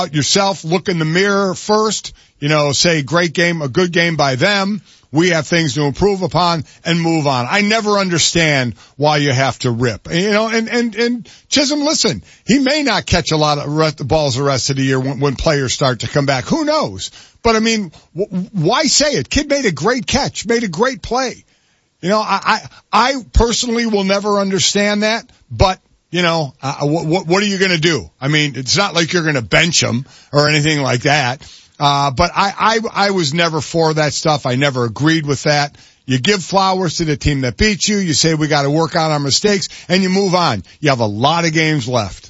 yourself, look in the mirror first, say great game, a good game by them. We have things to improve upon and move on. I never understand why you have to rip. And Chisholm, listen, he may not catch a lot of balls the rest of the year when players start to come back. Who knows? But I mean, why say it? Kid made a great catch, made a great play. I personally will never understand that, but what are you going to do? I mean, it's not like you're going to bench him or anything like that. But I was never for that stuff. I never agreed with that. You give flowers to the team that beat you. You say we got to work on our mistakes, and you move on. You have a lot of games left.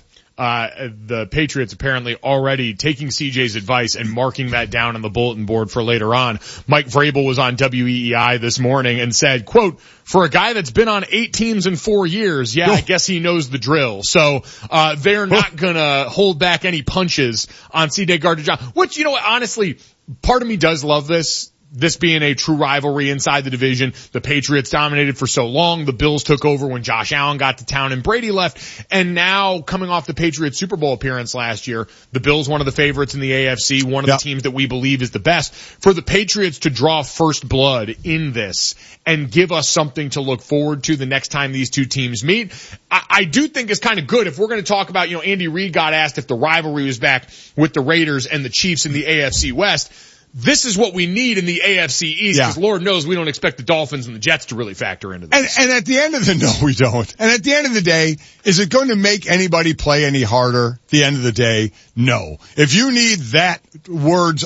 The Patriots apparently already taking CJ's advice and marking that down on the bulletin board for later on. Mike Vrabel was on WEEI this morning and said, quote, for a guy that's been on 8 teams in 4 years, I guess he knows the drill. So, they're not gonna hold back any punches on CJ Gardner-Johnson. Which, honestly, part of me does love this being a true rivalry inside the division. The Patriots dominated for so long. The Bills took over when Josh Allen got to town and Brady left. And now, coming off the Patriots Super Bowl appearance last year, the Bills, one of the favorites in the AFC, one of the teams that we believe is the best. For the Patriots to draw first blood in this and give us something to look forward to the next time these two teams meet, I do think is kind of good. If we're going to talk about, Andy Reid got asked if the rivalry was back with the Raiders and the Chiefs in the AFC West. This is what we need in the AFC East, because Lord knows we don't expect the Dolphins and the Jets to really factor into this. And at the end of we don't. And at the end of the day, is it going to make anybody play any harder? At the end of the day, no. If you need that words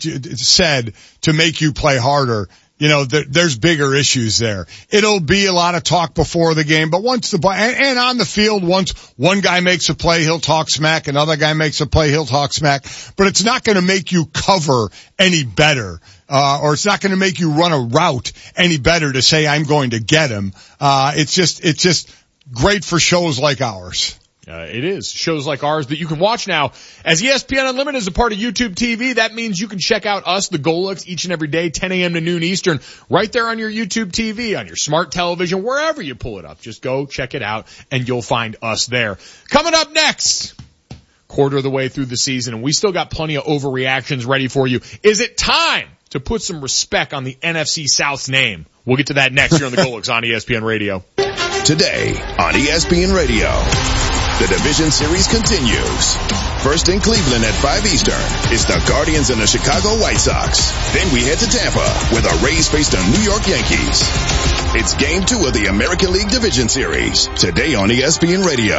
said to make you play harder, there's bigger issues there. It'll be a lot of talk before the game, but once and on the field, once one guy makes a play, he'll talk smack, another guy makes a play, he'll talk smack, but it's not going to make you cover any better, or it's not going to make you run a route any better to say I'm going to get him. It's just great for shows like ours. It is. Shows like ours that you can watch now. As ESPN Unlimited is a part of YouTube TV, that means you can check out us, the Golics, each and every day, 10 a.m. to noon Eastern, right there on your YouTube TV, on your smart television, wherever you pull it up. Just go check it out, and you'll find us there. Coming up next, quarter of the way through the season, and we still got plenty of overreactions ready for you. Is it time to put some respect on the NFC South's name? We'll get to that next here on the Golics on ESPN Radio. Today on ESPN Radio. The division series continues. First in Cleveland at 5 Eastern is the Guardians and the Chicago White Sox. Then we head to Tampa where the Rays face the New York Yankees. It's Game 2 of the American League Division Series. Today on ESPN Radio.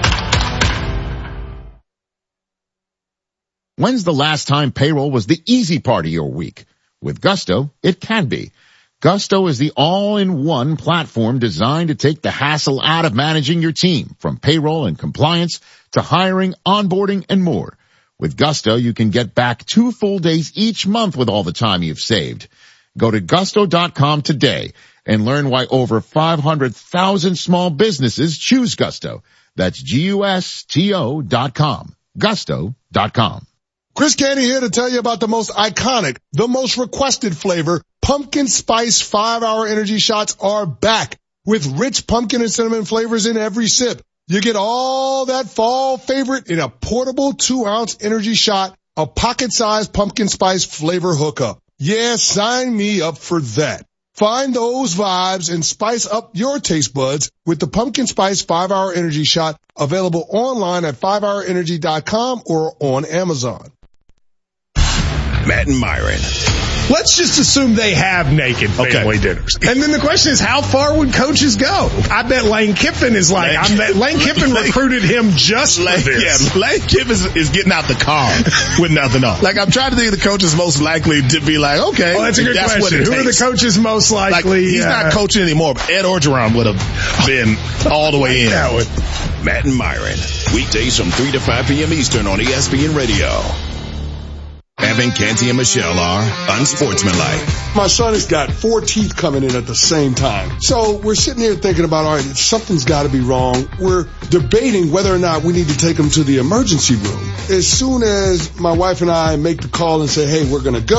When's the last time payroll was the easy part of your week? With Gusto, it can be. Gusto is the all-in-one platform designed to take the hassle out of managing your team, from payroll and compliance to hiring, onboarding, and more. With Gusto, you can get back 2 full days each month with all the time you've saved. Go to gusto.com today and learn why over 500,000 small businesses choose Gusto. That's GUSTO.com. Gusto.com. Chris Candy here to tell you about the most iconic, the most requested flavor. Pumpkin Spice 5-Hour Energy Shots are back with rich pumpkin and cinnamon flavors in every sip. You get all that fall favorite in a portable 2-ounce energy shot, a pocket-sized pumpkin spice flavor hookup. Yeah, sign me up for that. Find those vibes and spice up your taste buds with the Pumpkin Spice 5-Hour Energy Shot, available online at 5hourenergy.com or on Amazon. Matt and Myron. Let's just assume they have naked family dinners. And then the question is, how far would coaches go? I bet Lane Kiffin is like, Lane Kiffin recruited him just for this. Yeah, Lane Kiffin is getting out the car with nothing on. Like, I'm trying to think of the coaches most likely to be like, okay. Well, that's a good question. Who are the coaches most likely? Like, he's not coaching anymore, but Ed Orgeron would have been all the way in. Matt and Myron. Weekdays from 3 to 5 p.m. Eastern on ESPN Radio. Evan, Canty, and Michelle are unsportsmanlike. My son has got 4 teeth coming in at the same time. So we're sitting here thinking about, all right, something's got to be wrong. We're debating whether or not we need to take him to the emergency room. As soon as my wife and I make the call and say, hey, we're going to go,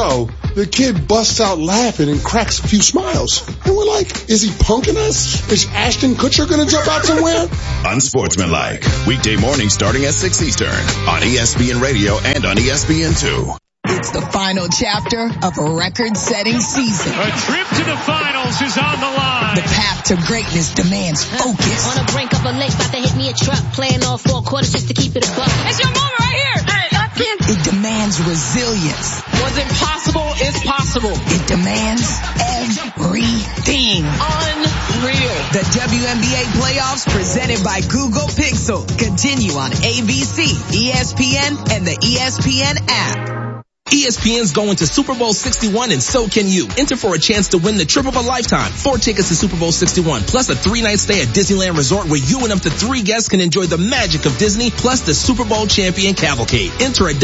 the kid busts out laughing and cracks a few smiles. And we're like, is he punking us? Is Ashton Kutcher going to jump out somewhere? Unsportsmanlike. Weekday morning starting at 6 Eastern on ESPN Radio and on ESPN2. It's the final chapter of a record-setting season. A trip to the finals is on the line. The path to greatness demands focus. On the brink of a lake, about to hit me a truck. Playing all 4 quarters just to keep it a buck. It's your moment right here. It demands resilience. What's impossible is possible. It demands everything. Unreal. The WNBA playoffs presented by Google Pixel continue on ABC, ESPN, and the ESPN app. ESPN's going to Super Bowl 61 and so can you. Enter for a chance to win the trip of a lifetime. 4 tickets to Super Bowl 61 plus a 3-night stay at Disneyland Resort where you and up to 3 guests can enjoy the magic of Disney plus the Super Bowl champion cavalcade. Enter at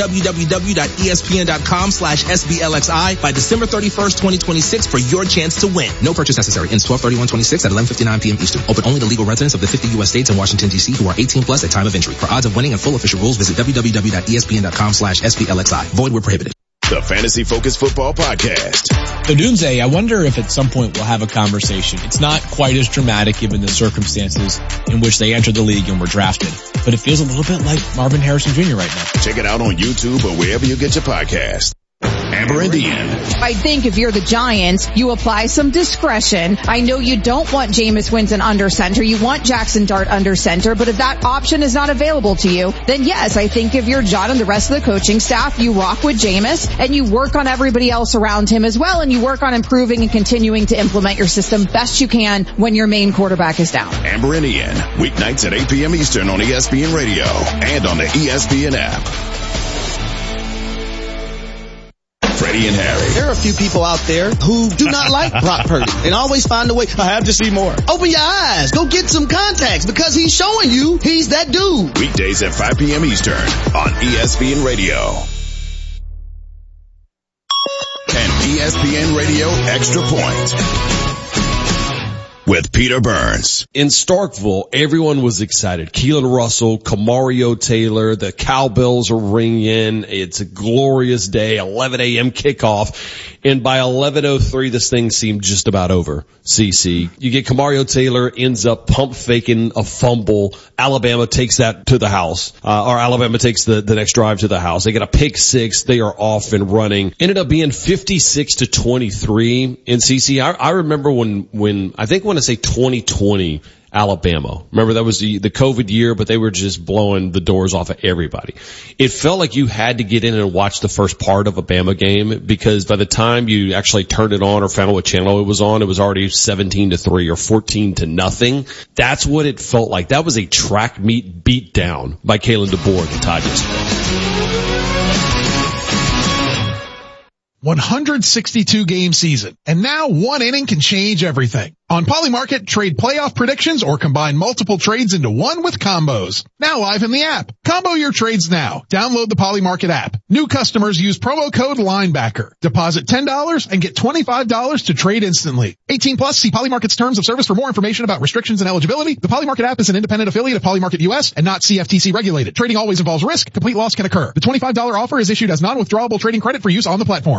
www.espn.com/SBLXI by December 31st, 2026 for your chance to win. No purchase necessary. Ends 12/31/26 at 11:59 p.m. Eastern. Open only to legal residents of the 50 U.S. states and Washington, D.C. who are 18 plus at time of entry. For odds of winning and full official rules, visit www.espn.com/SBLXI. Void where prohibited. The Fantasy Focus Football Podcast. So Doomsday, I wonder if at some point we'll have a conversation. It's not quite as dramatic given the circumstances in which they entered the league and were drafted, but it feels a little bit like Marvin Harrison Jr. right now. Check it out on YouTube or wherever you get your podcast. Amber and Ian. I think if you're the Giants, you apply some discretion. I know you don't want Jameis Winston under center. You want Jackson Dart under center. But if that option is not available to you, then yes, I think if you're John and the rest of the coaching staff, you rock with Jameis and you work on everybody else around him as well. And you work on improving and continuing to implement your system best you can when your main quarterback is down. Amber and Ian, weeknights at 8 p.m. Eastern on ESPN Radio and on the ESPN app. Freddie and Harry. There are a few people out there who do not like Brock Purdy and always find a way. I have to see more. Open your eyes. Go get some contacts because he's showing you he's that dude. Weekdays at 5 p.m. Eastern on ESPN Radio. And ESPN Radio Extra Point with Peter Burns. In Starkville, everyone was excited. Keelan Russell, Kamario Taylor, the cowbells are ringing. It's a glorious day, 11 a.m. kickoff. And by 11:03, this thing seemed just about over. CC. You get Kamario Taylor ends up pump faking a fumble. Alabama takes that to the house. Or Alabama takes the next drive to the house. They get a pick 6. They are off and running. Ended up being 56-23 in CC. I remember when I want to say 2020 Alabama. Remember that was the COVID year, but they were just blowing the doors off of everybody. It felt like you had to get in and watch the first part of a Bama game because by the time you actually turned it on or found out what channel it was on, it was already 17-3 or 14-0. That's what it felt like. That was a track meet beat down by Kalen DeBoer and Todd yesterday. 162 game season, and now one inning can change everything. On Polymarket, trade playoff predictions or combine multiple trades into one with combos. Now live in the app. Combo your trades now. Download the Polymarket app. New customers use promo code LINEBACKER. Deposit $10 and get $25 to trade instantly. 18 plus, see Polymarket's terms of service for more information about restrictions and eligibility. The Polymarket app is an independent affiliate of Polymarket US and not CFTC regulated. Trading always involves risk. Complete loss can occur. The $25 offer is issued as non-withdrawable trading credit for use on the platform.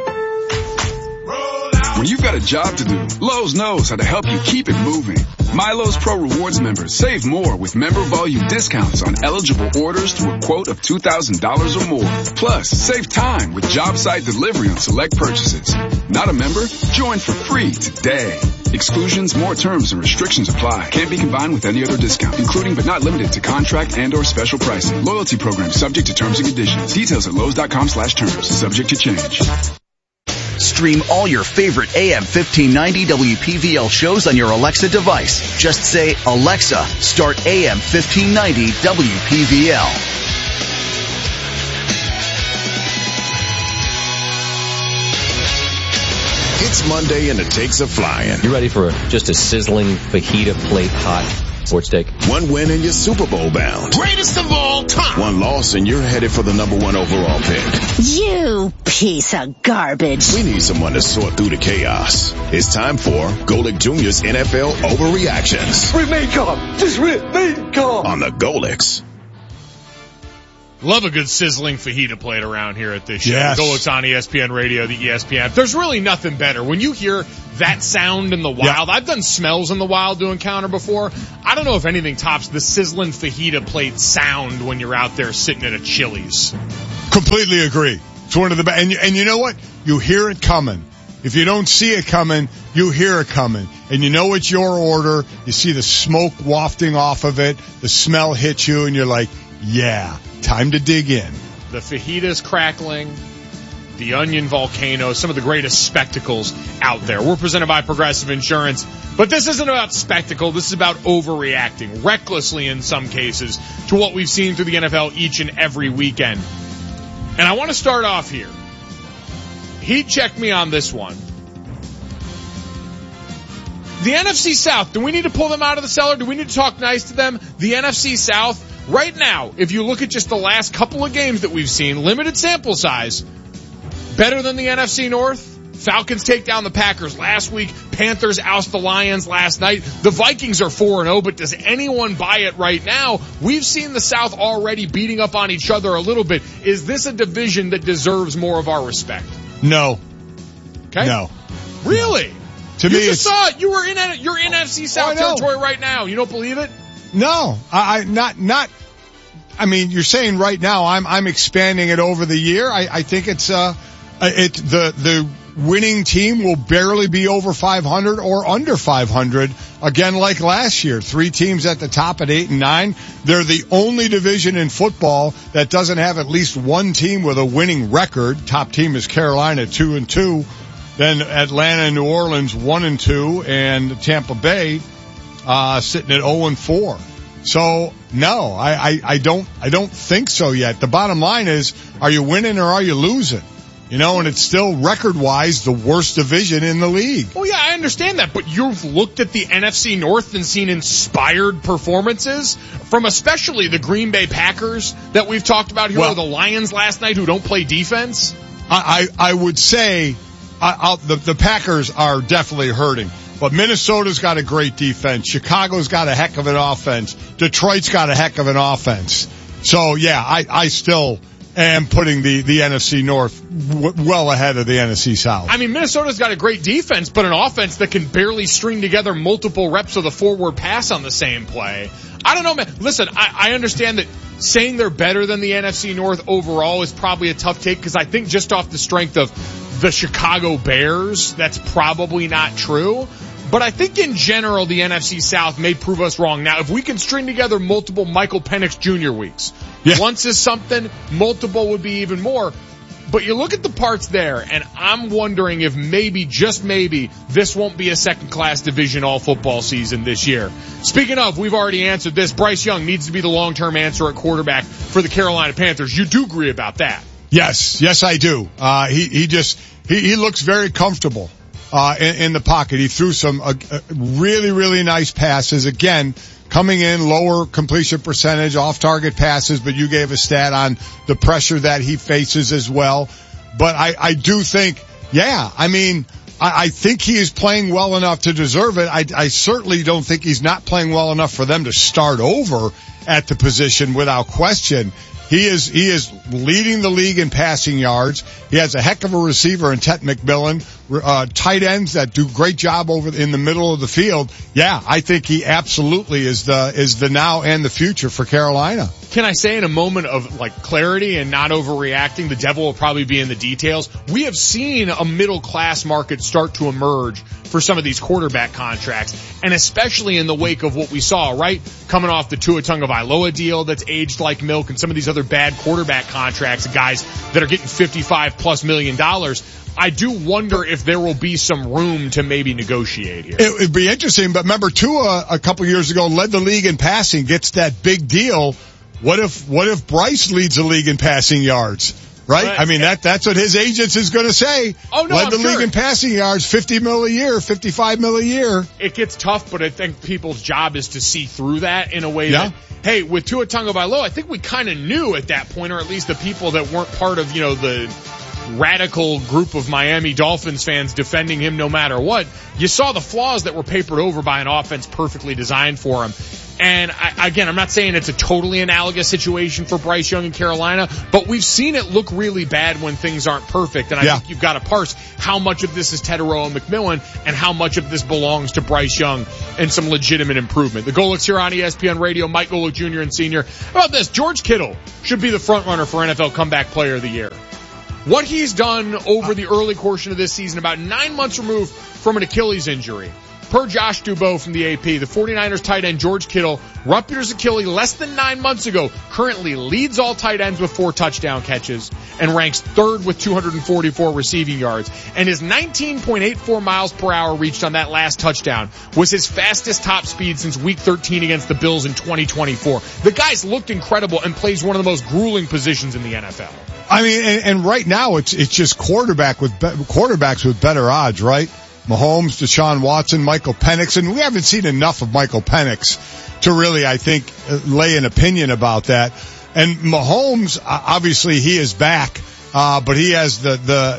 When you've got a job to do, Lowe's knows how to help you keep it moving. My Lowe's Pro Rewards members save more with member volume discounts on eligible orders through a quote of $2,000 or more. Plus, save time with job site delivery on select purchases. Not a member? Join for free today. Exclusions, more terms, and restrictions apply. Can't be combined with any other discount, including but not limited to contract and or special pricing. Loyalty program subject to terms and conditions. Details at Lowe's.com/terms. Subject to change. Stream all your favorite AM 1590 WPVL shows on your Alexa device. Just say, Alexa, start AM 1590 WPVL. It's Monday and the takes are flying. You ready for just a sizzling fajita plate hot sports take? One win and you're Super Bowl bound. Greatest of all time. One loss and you're headed for the #1 overall pick. You piece of garbage. We need someone to sort through the chaos. It's time for Golic Jr.'s NFL Overreactions. Remain calm. Just remain calm. On the Golics. Love a good sizzling fajita plate around here at this show. Yes. Go, it's on ESPN Radio, the ESPN app. There's really nothing better. When you hear that sound in the wild, I've done smells in the wild doing counter before. I don't know if anything tops the sizzling fajita plate sound when you're out there sitting at a Chili's. Completely agree. It's one of the best. And you know what? You hear it coming. If you don't see it coming, you hear it coming. And you know it's your order. You see the smoke wafting off of it. The smell hits you and you're like, yeah, time to dig in. The fajitas crackling, the onion volcano, some of the greatest spectacles out there. We're presented by Progressive Insurance. But this isn't about spectacle. This is about overreacting, recklessly in some cases, to what we've seen through the NFL each and every weekend. And I want to start off here. Heat checked me on this one. The NFC South, do we need to pull them out of the cellar? Do we need to talk nice to them? The NFC South, right now, if you look at just the last couple of games that we've seen, limited sample size, better than the NFC North. Falcons take down the Packers last week. Panthers oust the Lions last night. The Vikings are 4-0, but does anyone buy it right now? We've seen the South already beating up on each other a little bit. Is this a division that deserves more of our respect? No. Okay. No. Really? To you me, just saw it. You're in NFC South territory right now. You don't believe it? No. I mean, you're saying right now I'm expanding it over the year. I think it's the winning team will barely be over 500 or under 500 again, like last year. 3 teams at the top at 8 and 9. They're the only division in football that doesn't have at least one team with a winning record. Top team is Carolina 2-2. Then Atlanta and New Orleans 1-2, and Tampa Bay sitting at 0-4. So no, I don't think so yet. The bottom line is, are you winning or are you losing? You know, and it's still record-wise the worst division in the league. Oh, yeah, I understand that. But you've looked at the NFC North and seen inspired performances from especially the Green Bay Packers that we've talked about here, or the Lions last night who don't play defense. I would say the Packers are definitely hurting. But Minnesota's got a great defense. Chicago's got a heck of an offense. Detroit's got a heck of an offense. So, yeah, I still am putting the NFC North well ahead of the NFC South. I mean, Minnesota's got a great defense, but an offense that can barely string together multiple reps of the forward pass on the same play. I don't know, man. Listen, I understand that saying they're better than the NFC North overall is probably a tough take, because I think just off the strength of the Chicago Bears, that's probably not true. But I think in general, the NFC South may prove us wrong. Now, if we can string together multiple Michael Penix Jr. weeks, once is something, multiple would be even more. But you look at the parts there, and I'm wondering if maybe, just maybe, this won't be a second-class division all football season this year. Speaking of, we've already answered this. Bryce Young needs to be the long-term answer at quarterback for the Carolina Panthers. You do agree about that? Yes, I do. He looks very comfortable in the pocket. He threw some really, really nice passes. Again, coming in lower completion percentage, off-target passes, but you gave a stat on the pressure that he faces as well. But I do think, I think he is playing well enough to deserve it. I certainly don't think he's not playing well enough for them to start over at the position without question. He is leading the league in passing yards. He has a heck of a receiver in Ted McMillan, tight ends that do great job over in the middle of the field. Yeah, I think he absolutely is the now and the future for Carolina. Can I say, in a moment of clarity and not overreacting, the devil will probably be in the details. We have seen a middle class market start to emerge for some of these quarterback contracts, and especially in the wake of what we saw, right? Coming off the Tua Tagovailoa deal that's aged like milk, and some of these other bad quarterback contracts, guys that are getting $55+ million. I do wonder if there will be some room to maybe negotiate here. It would be interesting, but remember Tua a couple years ago led the league in passing, gets that big deal. What if Bryce leads the league in passing yards? Right? I mean, that's what his agents is going to say. Oh, no, led the league in passing yards, $50 million a year, $55 million a year. It gets tough, but I think people's job is to see through that in a way that, hey, with Tua Tagovailoa, I think we kind of knew at that point, or at least the people that weren't part of, the radical group of Miami Dolphins fans defending him no matter what. You saw the flaws that were papered over by an offense perfectly designed for him. And I'm not saying it's a totally analogous situation for Bryce Young in Carolina, but we've seen it look really bad when things aren't perfect. And I think you've got to parse how much of this is Teteroa and McMillan and how much of this belongs to Bryce Young and some legitimate improvement. The Golics here on ESPN Radio, Mike Golic Jr. and Sr. How about this? George Kittle should be the front runner for NFL Comeback Player of the Year. What he's done over the early portion of this season, about 9 months removed from an Achilles injury. Per Josh Dubow from the AP, the 49ers tight end George Kittle ruptured his Achilles less than 9 months ago, currently leads all tight ends with 4 touchdown catches, and ranks third with 244 receiving yards. And his 19.84 miles per hour reached on that last touchdown was his fastest top speed since week 13 against the Bills in 2024. The guy's looked incredible and plays one of the most grueling positions in the NFL. I mean, and right now it's just quarterbacks with better odds, right? Mahomes, Deshaun Watson, Michael Penix, and we haven't seen enough of Michael Penix to really, I think, lay an opinion about that. And Mahomes, obviously he is back, but he has the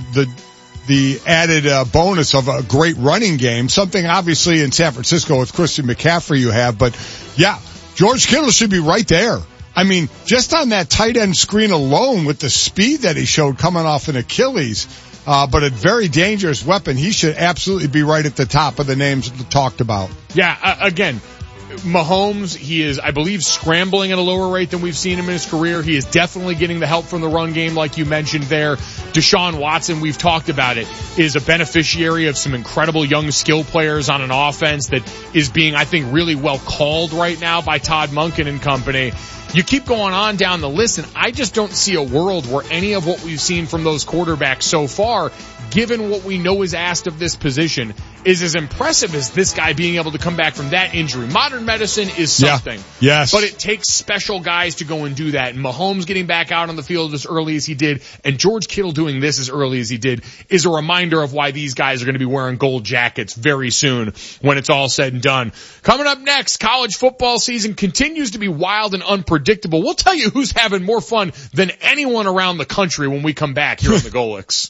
added bonus of a great running game, something obviously in San Francisco with Christian McCaffrey you have, but yeah, George Kittle should be right there. I mean, just on that tight end screen alone with the speed that he showed coming off an Achilles, but a very dangerous weapon, he should absolutely be right at the top of the names talked about. Yeah, again, Mahomes, he is, I believe, scrambling at a lower rate than we've seen him in his career. He is definitely getting the help from the run game like you mentioned there. Deshaun Watson, we've talked about it, is a beneficiary of some incredible young skill players on an offense that is being, I think, really well called right now by Todd Monken and company. You keep going on down the list, and I just don't see a world where any of what we've seen from those quarterbacks so far, given what we know is asked of this position, is as impressive as this guy being able to come back from that injury. Modern medicine is something. Yeah. Yes. But it takes special guys to go and do that. And Mahomes getting back out on the field as early as he did, and George Kittle doing this as early as he did, is a reminder of why these guys are going to be wearing gold jackets very soon when it's all said and done. Coming up next, college football season continues to be wild and unpredictable. We'll tell you who's having more fun than anyone around the country when we come back here on the Golics.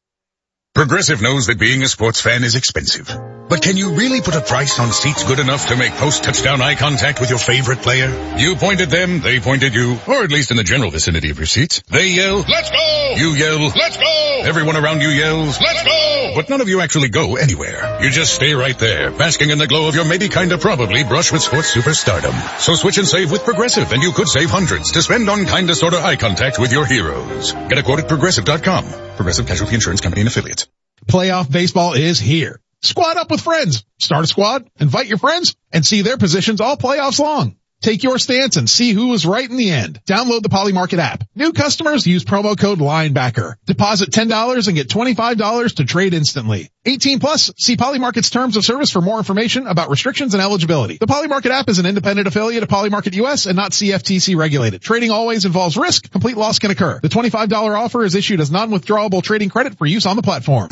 Progressive knows that being a sports fan is expensive. But can you really put a price on seats good enough to make post-touchdown eye contact with your favorite player? You point at them, they point at you, or at least in the general vicinity of your seats. They yell, "Let's go!" You yell, "Let's go!" Everyone around you yells, "Let's go!" But none of you actually go anywhere. You just stay right there, basking in the glow of your maybe kinda probably brush with sports superstardom. So switch and save with Progressive, and you could save hundreds to spend on kinda sorta eye contact with your heroes. Get a quote at Progressive.com. Progressive Casualty Insurance Company and Affiliates. Playoff baseball is here. Squad up with friends. Start a squad, invite your friends, and see their positions all playoffs long. Take your stance and see who was right in the end. Download the Polymarket app. New customers use promo code LINEBACKER. Deposit $10 and get $25 to trade instantly. 18 plus. See Polymarket's terms of service for more information about restrictions and eligibility. The Polymarket app is an independent affiliate of Polymarket US and not CFTC regulated. Trading always involves risk. Complete loss can occur. The $25 offer is issued as non-withdrawable trading credit for use on the platform.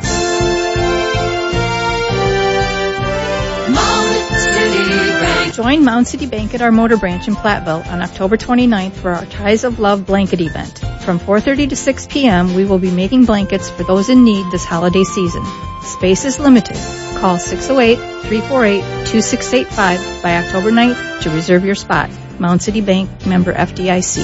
Join Mound City Bank at our motor branch in Platteville on October 29th for our Ties of Love blanket event. From 4:30 to 6 p.m., we will be making blankets for those in need this holiday season. Space is limited. Call 608-348-2685 by October 9th to reserve your spot. Mound City Bank, member FDIC.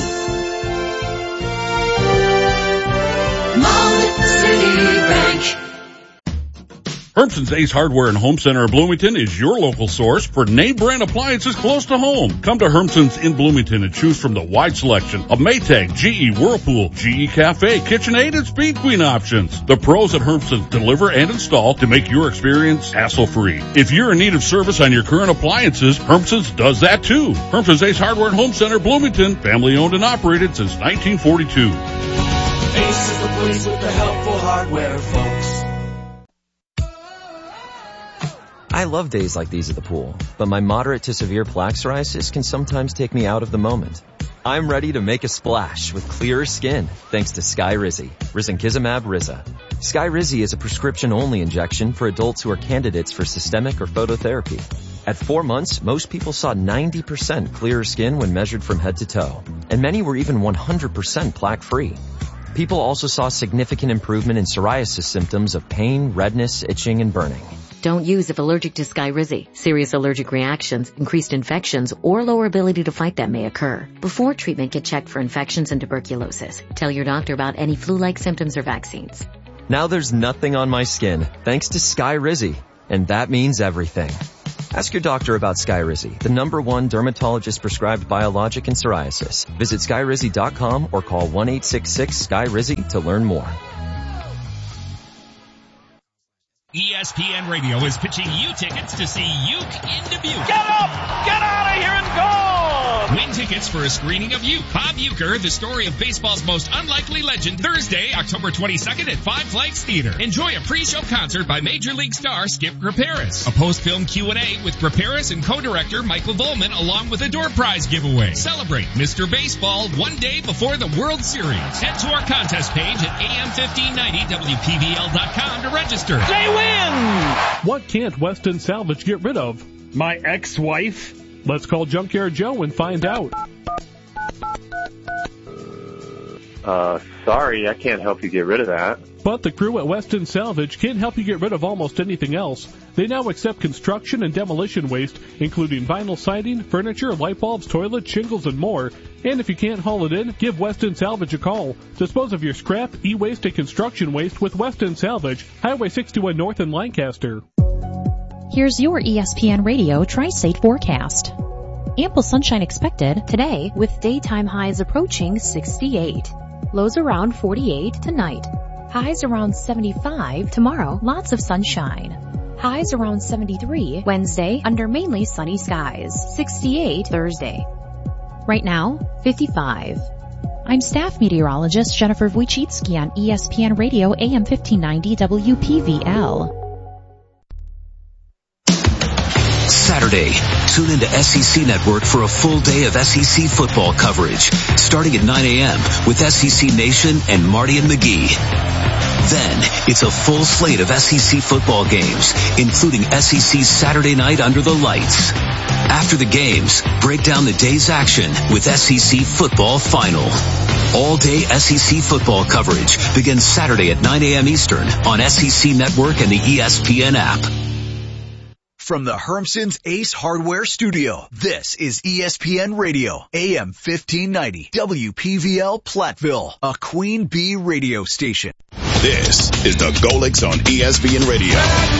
Mound City Bank. Hermson's Ace Hardware and Home Center in Bloomington is your local source for name brand appliances close to home. Come to Hermson's in Bloomington and choose from the wide selection of Maytag, GE, Whirlpool, GE Cafe, KitchenAid, and Speed Queen options. The pros at Hermson's deliver and install to make your experience hassle-free. If you're in need of service on your current appliances, Hermson's does that too. Hermson's Ace Hardware and Home Center, Bloomington, family owned and operated since 1942. Ace is the place with the helpful hardware, folks. I love days like these at the pool, but my moderate to severe plaque psoriasis can sometimes take me out of the moment. I'm ready to make a splash with clearer skin thanks to Skyrizi, Risankizumab Riza. Skyrizi is a prescription-only injection for adults who are candidates for systemic or phototherapy. At 4 months, most people saw 90% clearer skin when measured from head to toe, and many were even 100% plaque-free. People also saw significant improvement in psoriasis symptoms of pain, redness, itching, and burning. Don't use if allergic to Skyrizi. Serious allergic reactions, increased infections, or lower ability to fight them may occur. Before treatment, get checked for infections and tuberculosis. Tell your doctor about any flu-like symptoms or vaccines. Now there's nothing on my skin thanks to Skyrizi, and that means everything. Ask your doctor about Skyrizi, the #1 dermatologist-prescribed biologic in psoriasis. Visit Skyrizi.com or call 1-866-SKYRIZI to learn more. ESPN Radio is pitching you tickets to see Uke in Dubuque. Get up! Get out of here and go! Win tickets for a screening of Uke. Bob Uecker, the story of baseball's most unlikely legend, Thursday, October 22nd at Five Flags Theater. Enjoy a pre-show concert by Major League star Skip Graperis. A post-film Q&A with Graperis and co-director Michael Volman along with a door prize giveaway. Celebrate Mr. Baseball one day before the World Series. Head to our contest page at am1590wpvl.com to register. They win! What can't Weston Salvage get rid of? My ex-wife? Let's call Junkyard Joe and find out. Sorry, I can't help you get rid of that. But the crew at Weston Salvage can help you get rid of almost anything else. They now accept construction and demolition waste, including vinyl siding, furniture, light bulbs, toilets, shingles, and more. And if you can't haul it in, give Weston Salvage a call. Dispose of your scrap, e-waste, and construction waste with Weston Salvage, Highway 61 North in Lancaster. Here's your ESPN Radio Tri-State forecast. Ample sunshine expected today with daytime highs approaching 68. Lows around 48 tonight. Highs around 75 tomorrow. Lots of sunshine. Highs around 73 Wednesday under mainly sunny skies. 68 Thursday. Right now, 55. I'm staff meteorologist Jennifer Wojcicki on ESPN Radio AM 1590 WPVL. Saturday, tune into SEC Network for a full day of SEC football coverage, starting at 9 a.m. with SEC Nation and Marty and McGee. Then, it's a full slate of SEC football games, including SEC's Saturday Night Under the Lights. After the games, break down the day's action with SEC Football Final. All-day SEC football coverage begins Saturday at 9 a.m. Eastern on SEC Network and the ESPN app. From the Hermson's Ace Hardware Studio, this is ESPN Radio, AM 1590, WPVL Platteville, a Queen Bee radio station. This is the Golix on ESPN Radio.